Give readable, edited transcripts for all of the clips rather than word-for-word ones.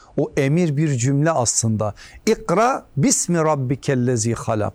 O emir bir cümle aslında. İkra bismi rabbikellezi halak.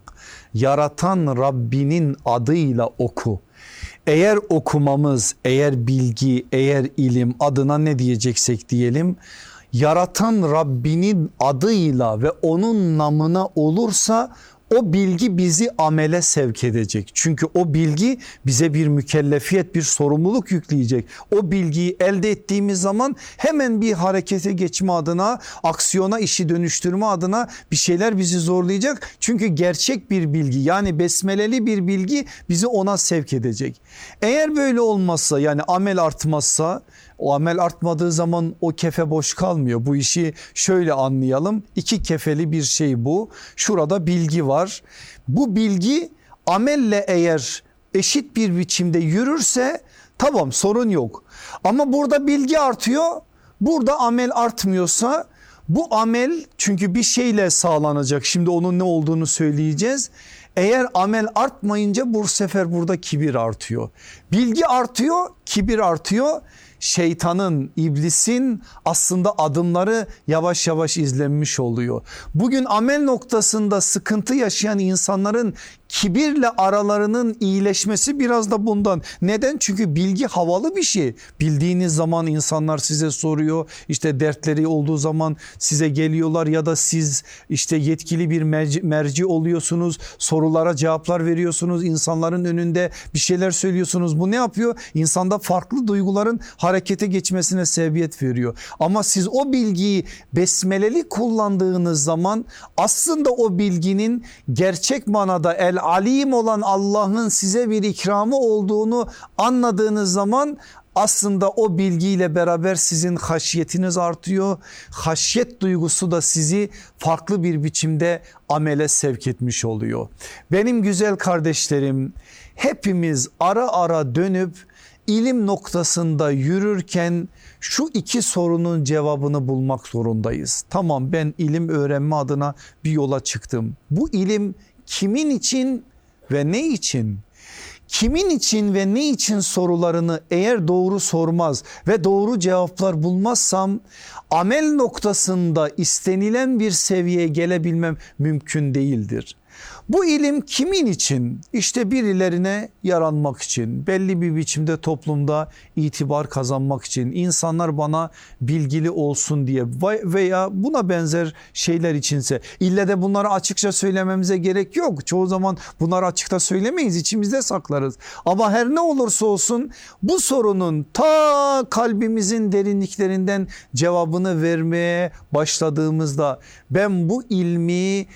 Yaratan Rabbinin adıyla oku. Eğer okumamız, eğer bilgi, eğer ilim adına ne diyeceksek diyelim, yaratan Rabbinin adıyla ve onun namına olursa o bilgi bizi amele sevk edecek. Çünkü o bilgi bize bir mükellefiyet, bir sorumluluk yükleyecek. O bilgiyi elde ettiğimiz zaman hemen bir harekete geçme adına, aksiyona, işi dönüştürme adına bir şeyler bizi zorlayacak. Çünkü gerçek bir bilgi, yani besmeleli bir bilgi bizi ona sevk edecek. Eğer böyle olmazsa, yani amel artmazsa, o amel artmadığı zaman o kefe boş kalmıyor. Bu işi şöyle anlayalım. İki kefeli bir şey bu. Şurada bilgi var. Bu bilgi amelle eğer eşit bir biçimde yürürse tamam, sorun yok. Ama burada bilgi artıyor, burada amel artmıyorsa, bu amel çünkü bir şeyle sağlanacak. Şimdi onun ne olduğunu söyleyeceğiz. Eğer amel artmayınca bu sefer burada kibir artıyor. Bilgi artıyor, kibir artıyor. Şeytanın, iblisin aslında adımları yavaş yavaş izlenmiş oluyor. Bugün amel noktasında sıkıntı yaşayan insanların kibirle aralarının iyileşmesi biraz da bundan. Neden? Çünkü bilgi havalı bir şey. Bildiğiniz zaman insanlar size soruyor, işte dertleri olduğu zaman size geliyorlar ya da siz işte yetkili bir merci oluyorsunuz, sorulara cevaplar veriyorsunuz, insanların önünde bir şeyler söylüyorsunuz. Bu ne yapıyor? İnsanda farklı duyguların harekete geçmesine sebebiyet veriyor. Ama siz o bilgiyi besmeleli kullandığınız zaman aslında o bilginin gerçek manada el alim olan Allah'ın size bir ikramı olduğunu anladığınız zaman aslında o bilgiyle beraber sizin haşyetiniz artıyor. Haşyet duygusu da sizi farklı bir biçimde amele sevk etmiş oluyor. Benim güzel kardeşlerim, hepimiz ara ara dönüp ilim noktasında yürürken şu iki sorunun cevabını bulmak zorundayız. Tamam, ben ilim öğrenme adına bir yola çıktım. Bu ilim kimin için ve ne için? Kimin için ve ne için sorularını eğer doğru sormaz ve doğru cevaplar bulmazsam amel noktasında istenilen bir seviyeye gelebilmem mümkün değildir. Bu ilim kimin için? İşte birilerine yaranmak için, belli bir biçimde toplumda itibar kazanmak için, insanlar bana bilgili olsun diye veya buna benzer şeyler içinse. İlle de bunları açıkça söylememize gerek yok. Çoğu zaman bunları açıkta söylemeyiz, içimizde saklarız. Ama her ne olursa olsun bu sorunun ta kalbimizin derinliklerinden cevabını vermeye başladığımızda ben bu ilmi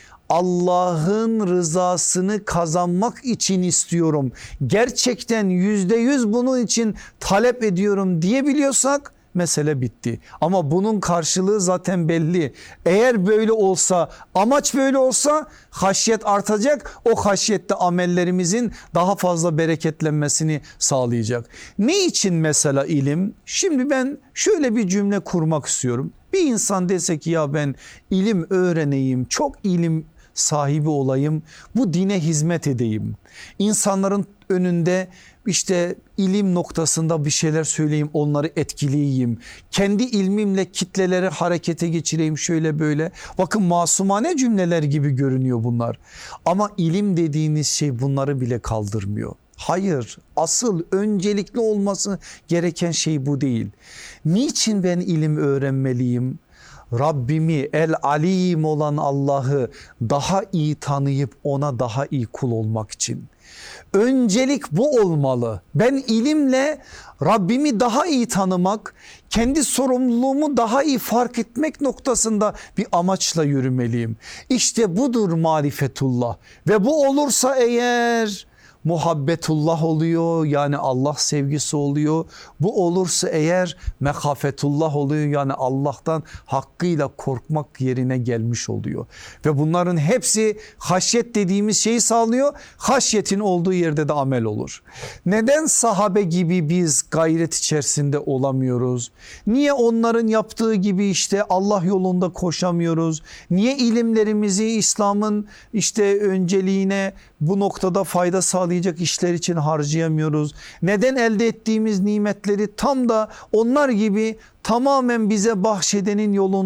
Allah'ın rızasını kazanmak için istiyorum, gerçekten %100 bunun için talep ediyorum diyebiliyorsak mesele bitti. Ama bunun karşılığı zaten belli. Eğer böyle olsa, amaç böyle olsa haşyet artacak. O haşyette amellerimizin daha fazla bereketlenmesini sağlayacak. Ne için mesela ilim? Şimdi ben şöyle bir cümle kurmak istiyorum. Bir insan dese ki ya ben ilim öğreneyim, çok ilim sahibi olayım, bu dine hizmet edeyim, İnsanların önünde işte ilim noktasında bir şeyler söyleyeyim, onları etkileyeyim, kendi ilmimle kitleleri harekete geçireyim, şöyle böyle. Bakın masumane cümleler gibi görünüyor bunlar ama ilim dediğiniz şey bunları bile kaldırmıyor. Hayır, asıl öncelikli olması gereken şey bu değil. Niçin ben ilim öğrenmeliyim? Rabbimi, el alim olan Allah'ı daha iyi tanıyıp ona daha iyi kul olmak için. Öncelik bu olmalı. Ben ilimle Rabbimi daha iyi tanımak, kendi sorumluluğumu daha iyi fark etmek noktasında bir amaçla yürümeliyim. İşte budur marifetullah ve bu olursa eğer muhabbetullah oluyor, yani Allah sevgisi oluyor. Bu olursa eğer mehafetullah oluyor, yani Allah'tan hakkıyla korkmak yerine gelmiş oluyor. Ve bunların hepsi haşyet dediğimiz şeyi sağlıyor. Haşyetin olduğu yerde de amel olur. Neden sahabe gibi biz gayret içerisinde olamıyoruz? Niye onların yaptığı gibi işte Allah yolunda koşamıyoruz? Niye ilimlerimizi İslam'ın işte önceliğine bu noktada fayda sağlayacak işler için harcayamıyoruz? Neden elde ettiğimiz nimetleri tam da onlar gibi tamamen bize bahşedenin yolunda